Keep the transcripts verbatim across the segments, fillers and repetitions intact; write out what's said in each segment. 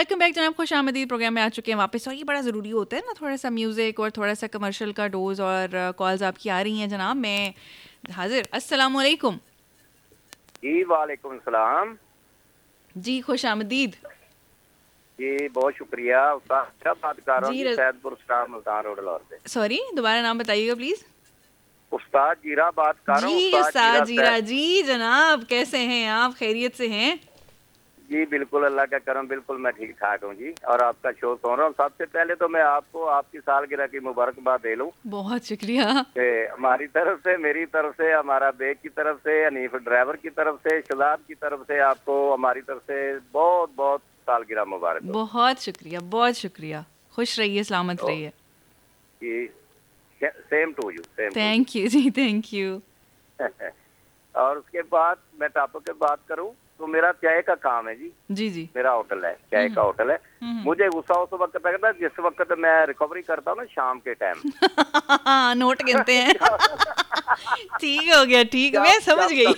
Welcome back जनाब, खुश आमदीद। प्रोग्राम में आ चुके हैं वापस, और ये बड़ा ज़रूरी होता है ना, थोड़ा सा म्यूज़िक और थोड़ा सा कमर्शियल का डोज। और कॉल्स आपकी आ रही हैं जनाब, मैं हाजिर। अस्सलाम वालेकुम। जी वालेकुम सलाम जी, खुश आमदीद जी, बहुत शुक्रिया। उस्ताद बात कर रहा हूँ जी। जी, सैदपुर स्टार मुल्तान रोड लाहौर से। सॉरी, दोबारा नाम बताइएगा प्लीज़। उस्ताद जीरा बात कर रहा हूँ। जी उस्ताद उस्ताद जीरा, जीरा जी जनाब, कैसे हैं आप? खैरियत से हैं? जी बिल्कुल, अल्लाह का करम, बिल्कुल मैं ठीक ठाक हूँ जी। और आपका शो सुन रहा हूँ। सबसे पहले तो मैं आपको आपकी सालगिरह की मुबारकबाद दे लूँ। बहुत शुक्रिया। हमारी तरफ से, मेरी तरफ से, हमारा बेग की तरफ से, हनीफ ड्राइवर की तरफ से, शदाब की तरफ से आपको हमारी तरफ से बहुत बहुत सालगिरह मुबारक हो। बहुत शुक्रिया, बहुत शुक्रिया। खुश रहिए, सलामत रहिए। जी, same to you, same thank you ji, thank you. और उसके बाद मैं टॉपिक की बात करूं तो मेरा चाय का काम है जी। जी जी, मेरा होटल है, चाय का होटल है। मुझे गुस्सा उस वक्त लगता है जिस वक्त मैं रिकवरी करता हूँ ना, शाम के टाइम। नोट गिनते हैं। ठीक हो गया, ठीक, मैं समझ गई।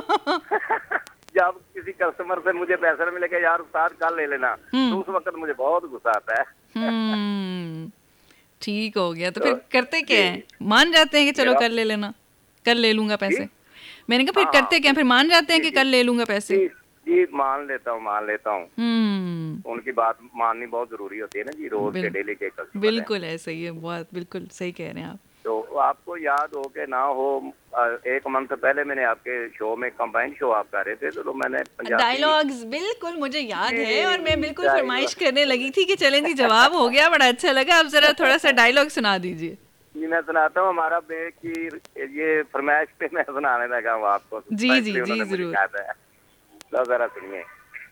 जब किसी कस्टमर से मुझे पैसा नहीं मिलेगा, यार उस्ताद कल ले लेना, तो उस वक्त मुझे बहुत गुस्सा आता है। हम्म, ठीक हो गया। तो फिर करते क्या है? मान जाते हैं कि चलो कल ले लेना, कल ले लूंगा पैसे। मैंने कहा फिर हाँ, करते क्या? फिर मान जाते हैं कि कल ले लूंगा पैसे। जी, जी मान लेता हूँ, मान लेता हूँ। हम्म, उनकी बात माननी बहुत जरूरी होती है ना जी, रोज के डेली के कस्टमर। बिल्कुल ऐसा ही है, बहुत बिल्कुल सही कह रहे हैं आप। तो आपको याद हो के ना हो, एक मंथ पहले मैंने आपके शो में कंबाइंड शो आप कर रहे थे, तो, तो मैंने डायलॉग्स बिल्कुल मुझे याद है, और मैं बिल्कुल फरमाइश करने लगी थी कि चलें जी, जवाब हो गया, बड़ा अच्छा लगा। अब जरा थोड़ा सा डायलॉग सुना दीजिए। जी मैं सुनाता हूँ। हमारा बे की ये फरमाइश पे मैं सुनाने लगा हूँ आपको। जी जी जी जरूर। तो जरा सुनिए।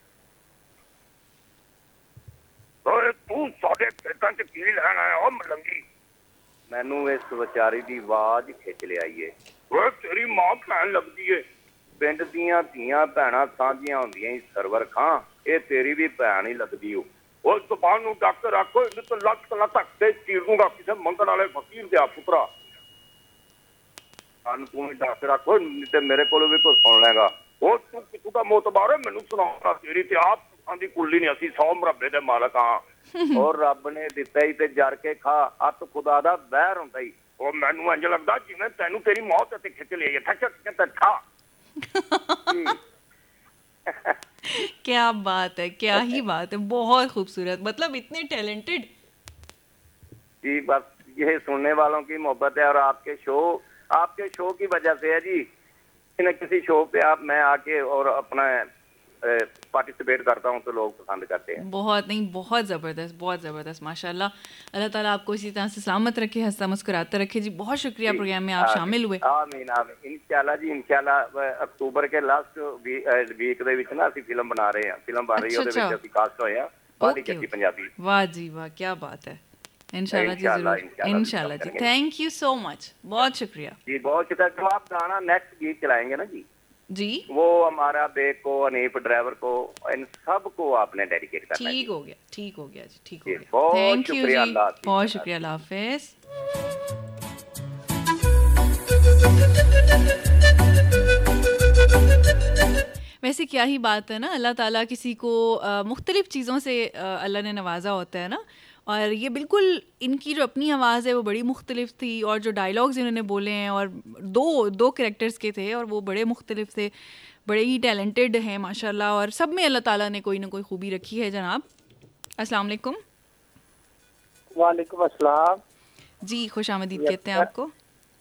तू साडे खेतां च की लेना है ओ मलंगी? मैनू इस विचारी दी आवाज खिंच ले आई है। ओए तेरी मां भैन लगदी है। पिंड दियां धीयां भैणां सांझियां हुंदियां ही सरवर खां, ये तेरी भी भैन ही लगदी हो। ओ जुबान नूं ढक रखो, इन्हें तो लत लत ते चीर दूंगा किसी मंगण वाले फकीर दे पुत्रा। कान तू भी ढक रखो, नहीं ते मेरे कोलों भी कोई सुन लेगा। ओ तू कितों दा मोतबार है, मैनू सुनाऊंगा तेरी ते आप दी कुल्ली नहीं, असीं सौ मरबे दे मालक हां। और रब ने दिता ही ते जर के खा, अत खुदा दा बहर हुंदा ही। ओ मैनू इंज लगदा जिवें तैनू तेरी मौत ते खिच लई है, ठक ठक ते ठा। क्या बात है, क्या ही बात है, बहुत खूबसूरत, मतलब इतने टैलेंटेड। जी बस ये सुनने वालों की मोहब्बत है, और आपके शो आपके शो की वजह से है जी। किसी किसी शो पे आप मैं आके और अपना पार्टिसिपेट करता हूँ तो लोग पसंद करते हैं। बहुत नहीं, बहुत ज़बरदस्त, बहुत ज़बरदस्त, माशाल्लाह। अल्लाह ताला आपको इसी तरह से सलामत रखे, हंसता मुस्कुराते रखे जी। बहुत शुक्रिया प्रोग्राम में आप शामिल हुए। आमीन आमीन, इंशाल्लाह जी, इंशाल्लाह अक्टूबर के लास्ट वीक ਦੇ ਵਿੱਚ ਨਾ ਅਸੀਂ ਫਿਲਮ ਬਣਾ ਰਹੇ ਹਾਂ। ਫਿਲਮ ਬਣ ਰਹੀ ਹੈ, ਉਹਦੇ ਵਿੱਚ ਅਸੀਂ ਕਾਸਟ ਹੋਏ ਹਾਂ ਵਾਲੀ ਜੱਟੀ ਪੰਜਾਬੀ। वाह जी वाह, क्या बात है। इंशाल्लाह जी, जरूर इंशाल्लाह जी। थैंक यू सो मच, बहुत शुक्रिया जी, बहुत शुक्रिया। जो आप गाना नेक्स्ट गीत चलाएंगे ना जी जी, वो हमारा बेग को, अनीफ ड्राइवर को, इन सब को आपने डेडिकेट करना है। ठीक हो गया, ठीक हो गया जी, ठीक हो गया। बहुत थैंक यू शुक्रिया, जी, बहुत शुक्रिया, अल्लाह हाफिज़। वैसे क्या ही बात है ना, अल्लाह ताला किसी को मुख्तलिफ़ चीज़ों से अल्लाह ने नवाजा होता है ना। और ये बिल्कुल इनकी जो अपनी आवाज़ है वो बड़ी मुख्तलिफ थी, और जो डायलॉग्स इन्होंने बोले हैं, और दो दो कैरेक्टर्स के थे, और वो बड़े मुख्तलिफ थे, बड़े ही टैलेंटेड हैं माशाल्लाह। और सब में अल्लाह ताला ने कोई ना कोई खूबी रखी है जनाब। अस्सलाम वालेकुम। वालेकुम अस्सलाम जी, खुश आमदीद कहते हैं आपको।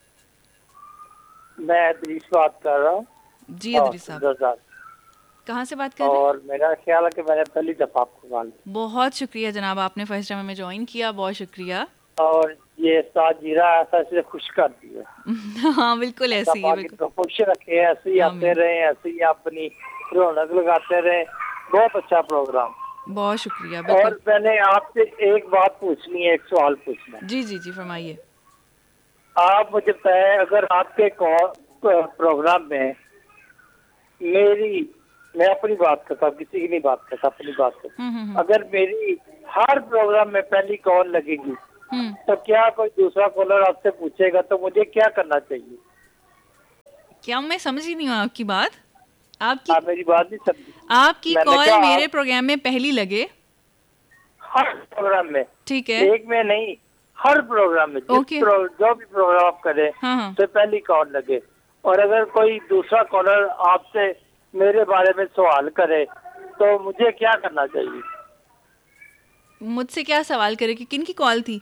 मैं अदरीस बात कर रहा हूँ जी। अदरीस साहब कहाँ से बात कर रहे हैं? और मेरा ख्याल है कि मैंने पहली दफा आपको कॉल। बहुत शुक्रिया जनाब, आपने फर्स्ट टाइम में ज्वाइन किया, बहुत शुक्रिया। और ये उस्ताद जीरा ऐसा से खुश कर दिया। हाँ बिल्कुल ऐसे ही, बिल्कुल खुश रखे, ऐसे ही आते रहे, ऐसे ही अपनी रौनक लगाते रहे। बहुत अच्छा प्रोग्राम, बहुत शुक्रिया। और मैंने आपसे एक बात पूछनी है, एक सवाल पूछना है। जी जी जी, फरमाइए। आप मुझे बताएं, अगर आपके प्रोग्राम में मेरी, मैं अपनी बात करता हूँ, किसी की नहीं बात करता, अपनी बात करता, अगर मेरी हर प्रोग्राम में पहली कॉल लगेगी तो क्या कोई दूसरा कॉलर आपसे पूछेगा तो मुझे क्या करना चाहिए? क्या मैं समझ ही नहीं हूँ आपकी बात। आपकी आप मेरी बात नहीं समझी। आपकी कॉल मेरे प्रोग्राम में पहली लगे हर प्रोग्राम में, ठीक है, एक में नहीं, हर प्रोग्राम में, जिस Okay. प्रो, जो भी प्रोग्राम आप करें हाँ हाँ तो पहली कॉल लगे। और अगर कोई दूसरा कॉलर आपसे मेरे बारे में सवाल करे तो मुझे क्या करना चाहिए? मुझसे क्या सवाल करे कि किन की कॉल थी?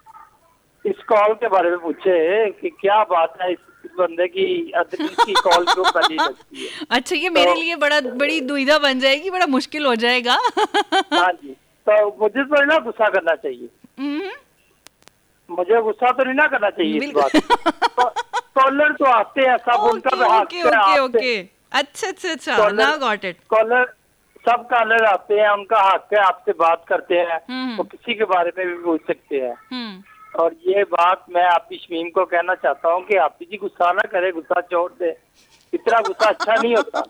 इस कॉल के बारे में पूछे कि क्या बात है, इस बंदे की आदमी की कॉल क्यों पहली लगती है। अच्छा, ये मेरे तो- लिए बड़ा बड़ी दुविधा बन जाएगी, बड़ा मुश्किल हो जाएगा। हाँ जी, तो मुझे तो ना गुस्सा करना चाहिए, हम्म, मुझे गुस्सा तो नहीं ना करना चाहिए इस बिल्कुल। बात पे। तो कॉलर तो आते हैं सब, उनका भी हक ओके है ओके आपसे। ओके, अच्छा अच्छा अच्छा, collar- now got it. Collar सब कॉलर आते हैं, उनका हक है, आपसे बात करते हैं, हम्म। वो किसी के बारे में भी पूछ सकते हैं। हम्म, और ये बात मैं आपकी शमीम को कहना चाहता हूँ कि आप जी गुस्सा ना करे, गुस्सा छोड़ दे, इतना गुस्सा अच्छा नहीं होता।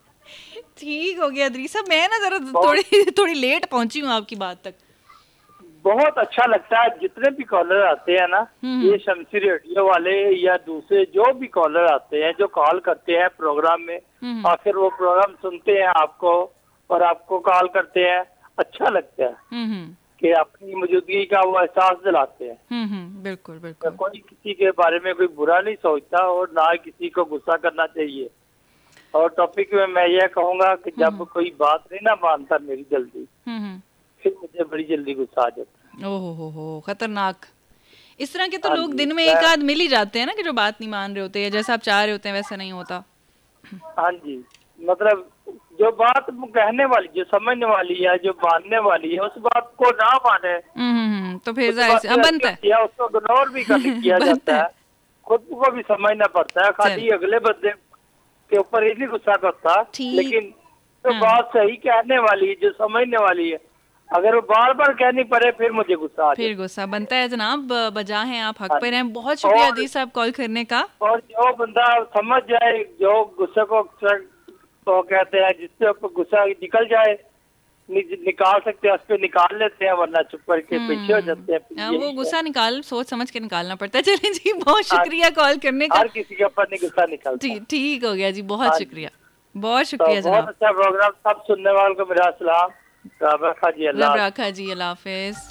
ठीक हो गया अदरीसा, मैं ना जरा थोड़ी थोड़ी लेट पहुंची हूँ आपकी बात तक। बहुत अच्छा लगता है जितने भी कॉलर आते हैं ना, हम्म। ये शमसी रेडियो वाले या दूसरे जो भी कॉलर आते हैं जो कॉल करते हैं प्रोग्राम में, हम्म। आखिर वो प्रोग्राम सुनते हैं आपको और आपको कॉल करते हैं, अच्छा लगता है हम्म कि अपनी मौजूदगी का वो एहसास दिलाते हैं। हम्म हम्म, बिल्कुल तो बिल्कुल। कोई किसी के बारे में कोई बुरा नहीं सोचता और ना किसी को गुस्सा करना चाहिए। और टॉपिक में मैं ये कहूंगा कि जब कोई बात नहीं ना मानता मेरी जल्दी, हम्म, फिर मुझे बड़ी जल्दी गुस्सा आ जाता है। ओहो हो हो, खतरनाक। इस तरह के तो हाँ लोग जी, दिन में मैं- एक आध मिल ही जाते हैं ना, कि जो बात नहीं मान रहे होते हैं, जैसा आप चाह रहे होते हैं वैसा नहीं होता। हाँ जी, मतलब जो बात कहने वाली, जो समझने वाली है, जो मानने वाली है, उस बात को ना माने, हम्म हम्म, तो फिर उस जाहिर बात से को अब बनता है। किया उसको इग्नोर भी कर किया बनता जाता है। है, खुद को भी समझना पड़ता है, खाली अगले बंदे के ऊपर ही नहीं गुस्सा करता। ठीक। लेकिन तो हाँ। बात सही कहने वाली है, जो समझने वाली है, अगर वो बार बार कहनी पड़े फिर मुझे गुस्सा आ जाता फिर गुस्सा बनता है। जनाब बजा हैं आप, हक हाँ पर जी। हैं। बहुत शुक्रिया और- अदीस साहब कॉल करने का। है। और जो बंदा समझ जाए, जो गुस्से को तो कहते हैं, जिससे ऊपर गुस्सा निकल जाए, नि, निकाल सकते हैं, उस पर निकाल लेते हैं, वरना चुप करके पीछे हो जाते हैं। हाँ, यही वो है। गुस्सा निकाल सोच समझ के निकालना पड़ता है। चलें जी, बहुत हाँ। शुक्रिया कॉल करने का। हर किसी के ऊपर नहीं गुस्सा निकलता। जी ठीक हो गया जी, बहुत हाँ। शुक्रिया, बहुत तो शुक्रिया बहुत जनाब। अच्छा प्रोग्राम, सब सुनने वालों को मेरा सलाम। रब रखा जी, अल्लाह। रब रखा जी, अल्लाह हाफिज।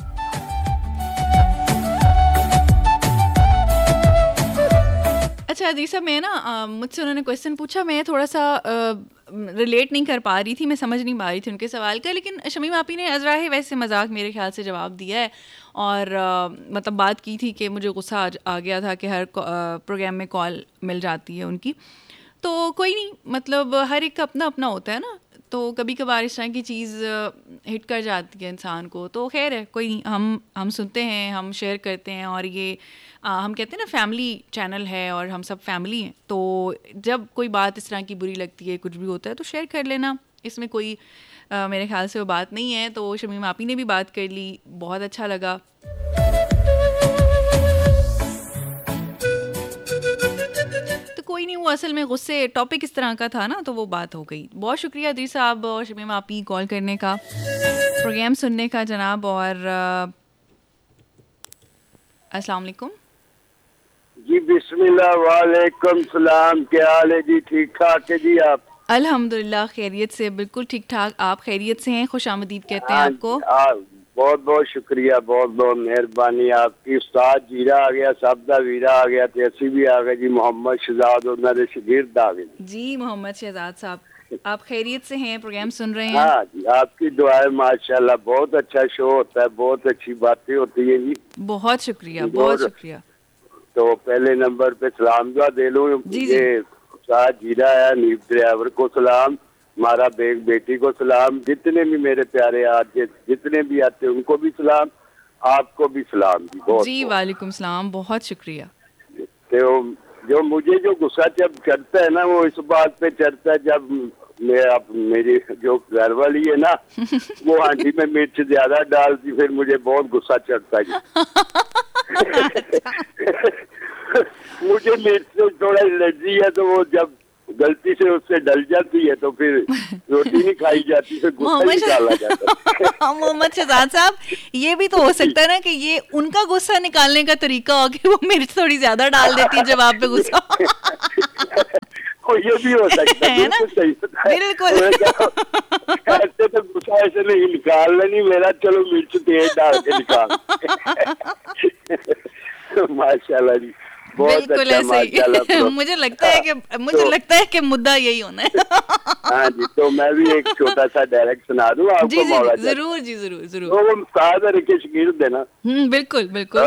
अच्छा अदीसा, मैं ना अ, मुझसे उन्होंने क्वेश्चन पूछा, मैं थोड़ा सा रिलेट नहीं कर पा रही थी, मैं समझ नहीं पा रही थी उनके सवाल का, लेकिन शमीम आपी ने अजराहे वैसे मजाक मेरे ख्याल से जवाब दिया है। और अ, मतलब बात की थी कि मुझे गुस्सा आ, आ गया था कि हर प्रोग्राम में कॉल मिल जाती है उनकी। तो कोई नहीं, मतलब हर एक का अपना अपना होता है ना, तो कभी कभार इस तरह की चीज़ हिट कर जाती है इंसान को, तो खैर है, कोई नहीं, हम हम सुनते हैं, हम शेयर करते हैं। और ये आ, हम कहते हैं ना फैमिली चैनल है और हम सब फैमिली हैं, तो जब कोई बात इस तरह की बुरी लगती है, कुछ भी होता है, तो शेयर कर लेना, इसमें कोई आ, मेरे ख्याल से वो बात नहीं है। तो शमीम आपी ने भी बात कर ली, बहुत अच्छा लगा। तो कोई नहीं, वो असल में गुस्से टॉपिक इस तरह का था ना, तो वो बात हो गई। बहुत शुक्रिया अदीस साहब और शमीम आपी कॉल करने का, प्रोग्राम सुनने का जनाब। और अ, अस्सलाम वालेकुम जी। बिस्मिल्लाह, वालेकुम सलाम। क्या हाल है जी? ठीक ठाक है जी आप? अल्हम्दुलिल्लाह खैरियत से, बिल्कुल ठीक ठाक। आप खैरियत से हैं? खुश आमदीद कहते हैं हाँ आपको। जी, हाँ, बहुत बहुत शुक्रिया, बहुत बहुत मेहरबानी आपकी। उस्ताद जीरा आ गया, सबदा वीरा आ गया, ते असी भी आ गए जी। मोहम्मद शहजाद और मेरे शागिर्द आ गए जी मोहम्मद शहजाद साहब, आप खैरियत से हैं? प्रोग्राम सुन रहे हैं? हाँ जी, आपकी दुआएं माशाल्लाह, बहुत अच्छा शो होता है, बहुत अच्छी बातें होती है जी। बहुत शुक्रिया, बहुत शुक्रिया। तो पहले नंबर पे सलाम दुआ दे लूँ। जी, ये उस्ताद जीरा है, नीब ड्राइवर को सलाम, हमारा बेग बेटी को सलाम, जितने भी मेरे प्यारे आते, जितने भी आते उनको भी सलाम, आपको भी सलाम जी। बहुत जी वालेकुम सलाम, बहुत शुक्रिया। तो जो मुझे जो गुस्सा जब चढ़ता है ना, वो इस बात पे चढ़ता है जब मैं अब मेरी जो घर वाली है ना वो हांडी में मिर्च ज्यादा डालती, फिर मुझे बहुत गुस्सा चढ़ता है। मुझे मिर्च से थोड़ा एलर्जी है, तो वो जब गलती से उससे डल जाती है तो फिर रोटी नहीं खाई जाती, फिर गुस्सा निकाला जाता है। मोहम्मद शहजाद साहब, ये भी तो हो सकता है ना कि ये उनका गुस्सा निकालने का तरीका हो कि वो मिर्च थोड़ी ज्यादा डाल देती है जब आप पे गुस्सा। और ये भी हो सकता है ना, सही बिल्कुल। ऐसे तो गुस्सा ऐसे नहीं निकालना नहीं मेरा, चलो मिर्च तेज डाल के निकाल। माशाल्लाह जी, बहुत बिल्कुल अच्छा, ऐसे ही। माशाल्लाह। मुझे लगता है कि मुझे तो, लगता है कि मुद्दा यही होना है। हाँ जी, तो मैं भी एक छोटा सा डायरेक्ट सुना दूं आपको। जी जी मौला जरूर जी जरूर जरूर। तो वो सादा रखे शकीर देना। हम्म बिल्कुल बिल्कुल।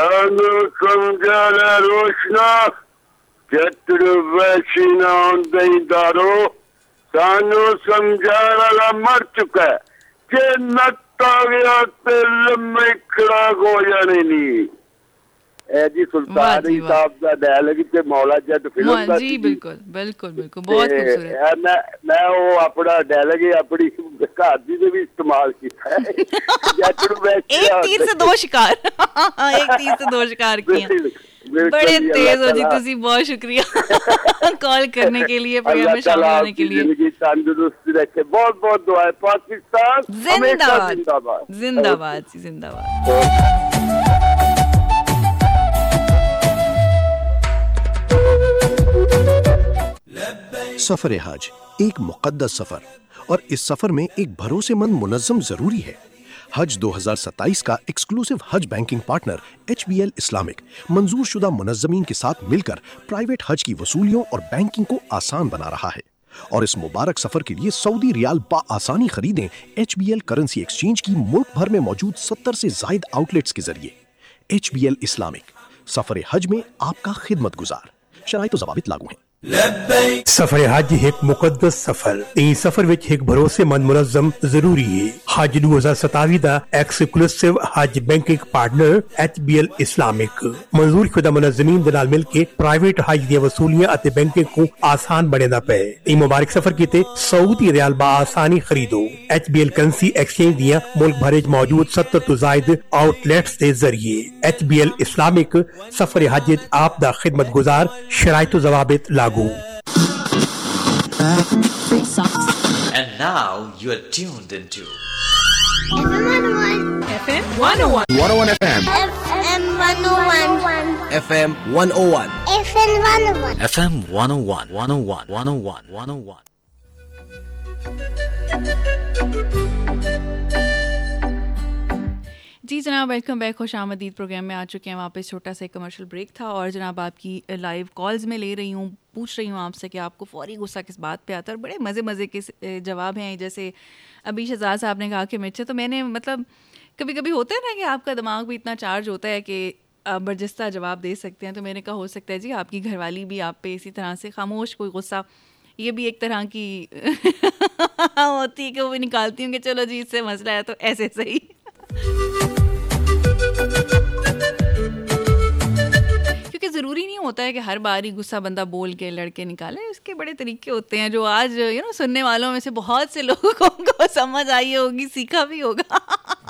रोशना चतुर वैसीना दारो सानू समझाने वाला मर चुका है कि नत्ता गया ते लम्बे खड़ा हो जाने नहीं। ए जी सुल्तान जी साहब का डायलॉग ते मौला जट फिल्म दा जी बिल्कुल बिल्कुल बिल्कुल बहुत खूबसूरत। मैं मैं वो अपना डायलॉग अपनी घर दी दे भी इस्तेमाल किया है। एक तीर से दो शिकार। एक तीर से दो शिकार किए। बड़े तेज हो जी तुसी, बहुत शुक्रिया कॉल करने के लिए, प्रोग्राम में शामिल होने के लिए। जिंदगी तंदुरुस्त रखे, बहुत बहुत दुआएं। पाकिस्तान जिंदाबाद जिंदाबाद जिंदाबाद जिंदाबाद। सफर हज एक मुकद्दस सफर, और इस सफर में एक भरोसेमंद मुनज़्ज़म जरूरी है। हज दो हज़ार सत्ताईस का एक्सक्लूसिव हज banking partner H B L Islamic मंजूर शुदा मुनज़्ज़मीन के साथ मिलकर प्राइवेट हज की वसूलियों और बैंकिंग को आसान बना रहा है। और इस मुबारक सफर के लिए सऊदी रियाल बआसानी खरीदें H B L currency exchange की मुल्क भर में मौजूद सत्तर से जायद आउटलेट्स के जरिए। एच बी एल इस्लामिक, सफर हज में आपका खिदमत गुजार। शराइत व ज़वाबित लागू हैं। सफर हज एक मुकद्दस सफर, ई सफर विच एक भरोसेमंद मुनज़्ज़म जरूरी है। हज दो हज़ार सतावी दा एक्सक्लूसिव हज banking partner H B L Islamic मंजूर शुदा मुनज़्ज़मीन दे नाल मिल के प्राइवेट हज दी वसूलियां अते बैंकिंग को आसान बनेदा पे। ई मुबारक सफर कीते सऊदी रियाल बआसानी खरीदो H B L currency exchange दियां मुल्क भर में मौजूद सत्तर तो जायद आउटलेट्स के जरिए। एच बी एल इस्लामिक, सफर हज आप दा खिदमत गुजार। शराइत व ज़वाबित लागू। And now you are tuned into F M one oh one. one oh one F M. F M one oh one. F M one oh one. F M one oh one. F M one oh one, one oh one, one oh one, one oh one. जी जनाब, welcome back. खुश आमदीद programme में आ चुके हैं वापस। छोटा सा commercial break था और जनाब आपकी लाइव कॉल्स में ले रही हूँ, पूछ रही हूँ आपसे कि आपको फौरी गुस्सा किस बात पे आता है। और बड़े मज़े मज़े के जवाब हैं। जैसे अभी शहजाद साहब ने कहा कि मिर्चें, तो मैंने मतलब कभी कभी होता है ना कि आपका दिमाग भी इतना चार्ज होता है कि आप बर्जस्ता जवाब दे सकते हैं। तो मैंने कहा हो सकता है जी आपकी घरवाली भी आप पे इसी तरह से खामोश कोई गुस्सा, ये भी एक तरह की होती है कि वो भी निकालती हूँ कि चलो जी इससे मसला है तो ऐसे सही। क्योंकि ज़रूरी नहीं होता है कि हर बार ही गुस्सा बंदा बोल के लड़के निकाले। उसके बड़े तरीके होते हैं जो आज यू नो सुनने वालों में से बहुत से लोगों को समझ आई होगी, सीखा भी होगा।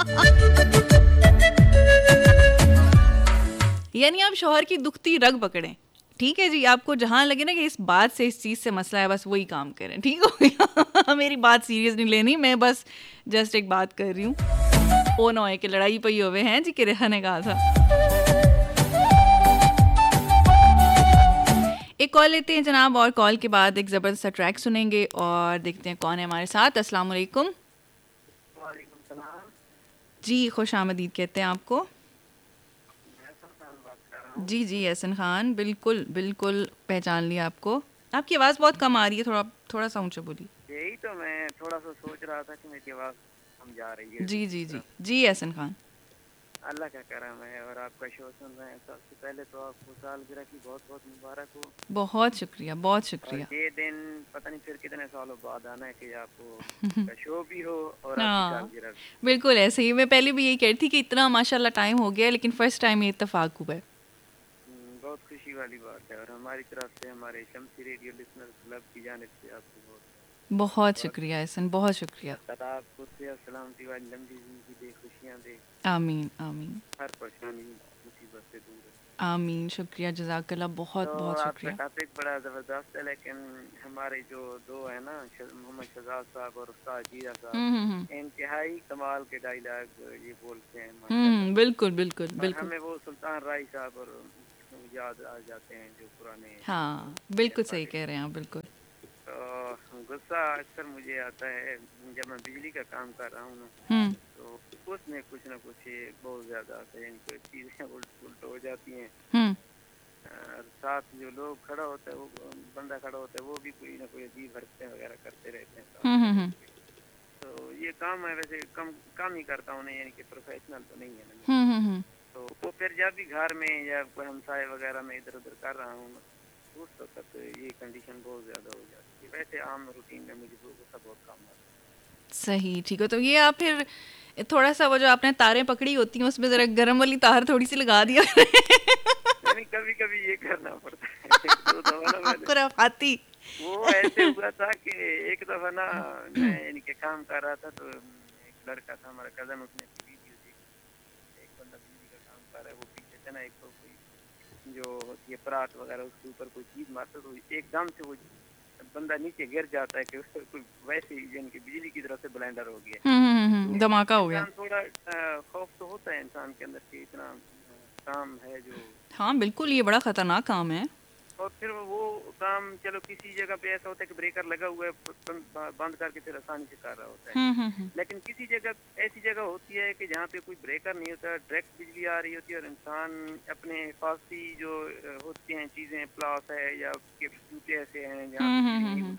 यानी आप शौहर की दुखती रग पकड़ें, ठीक है जी। आपको जहाँ लगे ना कि इस बात से, इस चीज़ से मसला है, बस वही काम करें, ठीक हो गया। मेरी बात सीरियस नहीं लेनी, मैं बस जस्ट एक बात कर रही हूँ। ओ नो है कि लड़ाई पई हुए हैं जी, कि रेहा ने कहा था। एक कॉल लेते हैं जनाब, और कॉल के बाद एक ज़बरदस्त सा ट्रैक सुनेंगे और देखते हैं कौन है हमारे साथ। अस्सलाम वालेकुम। जी खुश आमदीद कहते हैं आपको। जी जी एहसन खान, बिल्कुल बिल्कुल पहचान लिया आपको। आपकी आवाज़ बहुत कम आ रही है, थोड़ा थोड़ा सा ऊंचा बोलिए। यही तो मैं थोड़ा सा सोच रहा था कि मेरी आवाज़ कम जा रही है। जी जी जी जी एहसन खान, अल्लाह का करम है और आपका शो सुन रहे हैं। सबसे पहले तो आपको सालगिरह की बहुत बहुत मुबारक हो। बहुत शुक्रिया, बहुत शुक्रिया। ये दिन पता नहीं फिर कितने सालों बाद आना है कि आपको का शो भी हो और आपकी सालगिरह भी। बिल्कुल ऐसे ही। मैं पहले भी यही कह रही थी कि इतना माशाल्लाह टाइम हो गया, लेकिन फर्स्ट टाइम ये इत्तेफाक हुआ है। बहुत खुशी वाली बात है और हमारी तरफ से, हमारे शम्सी रेडियो लिसनर क्लब की जानिब से आपको बहुत बहुत शुक्रिया एहसन, बहुत शुक्रिया। आपको सलामती वाली लंबी जिंदगी दे, खुशियाँ दे। आमीन आमीन। हर परेशानी मुसीबत से दूर है। आमीन, शुक्रिया, जज़ाकल्लाह, बहुत तो बहुत शुक्रिया। आपका टॉपिक बड़ा ज़बरदस्त है, लेकिन हमारे जो दो है ना, मोहम्मद शहजाद साहब और उस्ताद जीरा साहब, इंतहाई कमाल के डायलॉग ये बोलते हैं। हम्म, बिल्कुल बिल्कुल बिल्कुल। हमें वो सुल्तान राय साहब और याद आ जाते हैं जो पुराने। हाँ बिल्कुल सही कह रहे हैं आप, बिल्कुल। तो गुस्सा अक्सर मुझे आता है जब मैं बिजली का काम कर रहा हूँ ना, तो उसमें कुछ ना कुछ बहुत ज़्यादा आता है, इनको चीज़ें उल्ट उल्ट हो जाती हैं। और साथ जो लोग खड़ा होता है, वो बंदा खड़ा होता है, वो भी कोई ना कोई अजीब हरकतें वगैरह करते रहते हैं। तो ये काम है, वैसे कम काम ही करता हूँ, यानी कि प्रोफेशनल तो नहीं है ना। तो वो फिर जब भी घर में या कोई हमसाए वगैरह में इधर उधर कर रहा हूँ, उस वक्त ये कंडीशन बहुत ज़्यादा हो जाती है। वैसे आम रूटीन में मुझे गुस्सा बहुत कम आता है। सही, ठीक है। तो ये आप फिर थोड़ा सा वो जो आपने तारें पकड़ी होती हैं उसमें जरा गर्म वाली तार थोड़ी सी लगा दिया कभी कभी ये करना पड़ता है। दो दफा आती वो ऐसे हुआ था कि एक दफा ना मैं यानी कि काम कर रहा था, तो एक लड़का था हमारा कजन, उसने वीडियो देखी, एक बंदा बिजली का काम कर रहा है, वो पीछे से ना एक तो कोई जो होती है परात वगैरह उसके ऊपर कोई चीज मारता, तो एकदम से वो बंदा नीचे गिर जाता है कि उसको कोई वैसे ही यानी कि बिजली की तरफ से ब्लेंडर हो गया, तो धमाका हो गया। थोड़ा खौफ तो होता है इंसान के अंदर कि इतना काम है जो, हाँ बिल्कुल, ये बड़ा खतरनाक काम है। और फिर वो काम चलो किसी जगह पे ऐसा होता है कि ब्रेकर लगा हुआ है, बंद करके फिर आसानी से कर रहा होता है, लेकिन किसी जगह ऐसी जगह होती है कि जहाँ पे कोई ब्रेकर नहीं होता, डायरेक्ट बिजली आ रही होती है, और इंसान अपने हिफाजती जो होती हैं चीजें, प्लास है या जूते ऐसे हैं जहाँ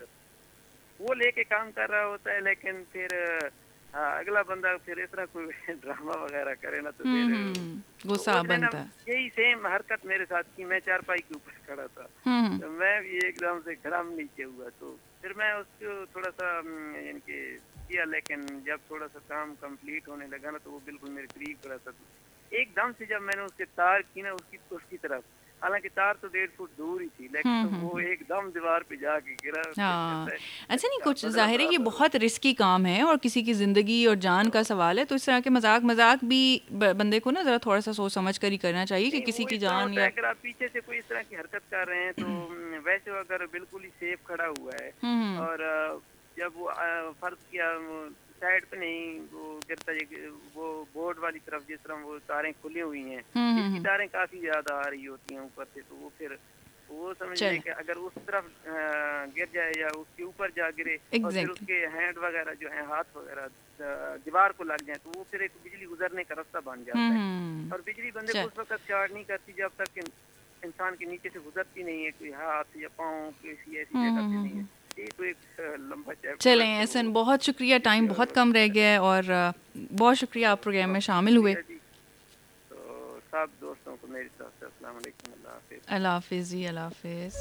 वो लेके काम कर रहा होता है, लेकिन फिर हाँ, अगला बंदा फिर इस तरह कोई ड्रामा वगैरह करे ना, तो फिर गुस्सा बनता है। यही सेम हरकत मेरे साथ की, मैं चारपाई के ऊपर खड़ा था, तो मैं भी एकदम से गरम नीचे हुआ, तो फिर मैं उसको थोड़ा सा यानी कि किया, लेकिन जब थोड़ा सा काम कंप्लीट होने लगा ना, तो वो बिल्कुल मेरे करीब खड़ा था। एकदम से जब मैंने उसके तार की ना उसकी उसकी तरफ, हालांकि तार तो डेढ़ फुट दूर ही थी, लेकिन तो वो एकदम दीवार पे जाके गिरा। हाँ, अच्छा नहीं, कुछ जाहिर है ये बहुत रिस्की काम है और किसी की ज़िंदगी और जान का सवाल है, तो इस तरह के मजाक मजाक भी बंदे को ना ज़रा थोड़ा सा सोच समझ कर ही करना चाहिए कि किसी की जान या अगर आप पीछे से कोई इस तरह की हरकत कर रहे हैं, तो वैसे अगर बिल्कुल ही सेफ खड़ा हुआ है, और जब वो फर्ज किया साइड पे नहीं, वो गिरता वो बोर्ड वाली तरफ जिस तरह वो तारें खुली हुई हैं, इसकी तारें काफी ज्यादा आ रही होती हैं ऊपर से, तो वो फिर वो समझिए कि अगर उस तरफ गिर जाए या उसके ऊपर जा गिरे और फिर उसके हैंड वगैरह जो है, हाथ वगैरह दीवार को लग जाए, तो वो फिर एक बिजली गुजरने का रास्ता बन जाता है, और बिजली बंदे को उस वक्त चार्ज नहीं करती जब तक इंसान के नीचे से गुजरती नहीं है, कोई हाथ या पाँव किसी ऐसी जगह से नहीं है। तो एक लंबा चलें एहसन, बहुत शुक्रिया, टाइम बहुत कम रह गया है, और बहुत शुक्रिया आप प्रोग्राम में शामिल हुए। तो सब दोस्तों को मेरी तरफ से अस्सलाम वालेकुम, अल्लाह हाफिज़। अल्लाह हाफिज़ जी, अल्लाह हाफिज़।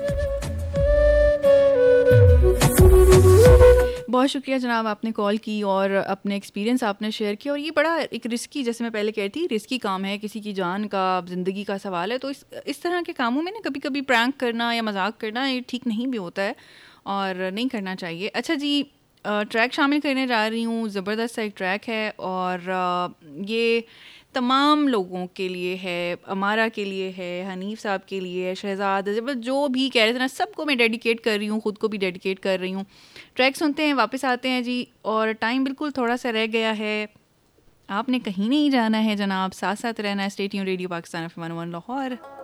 बहुत शुक्रिया जनाब, आपने कॉल की और अपने एक्सपीरियंस आपने शेयर किया, और ये बड़ा एक रिस्की, जैसे मैं पहले कह रही थी, रिस्की काम है, किसी की जान का, ज़िंदगी का सवाल है, तो इस इस तरह के कामों में ना कभी कभी प्रैंक करना या मजाक करना ये ठीक नहीं भी होता है और नहीं करना चाहिए। अच्छा जी, ट्रैक शामिल करने जा रही हूँ, ज़बरदस्त सा एक ट्रैक है, और ये तमाम लोगों के लिए है, अमारा के लिए है, हनीफ साहब के लिए है, शहजाद, जब जो भी कह रहे थे ना, सबको मैं डेडिकेट कर रही हूँ, ख़ुद को भी डेडिकेट कर रही हूँ। ट्रैक सुनते हैं, वापस आते हैं जी, और टाइम बिल्कुल थोड़ा सा रह गया है, आपने कहीं नहीं जाना है जनाब, साथ साथ रहना है। Stay tuned, radio Pakistan F M one Lahore.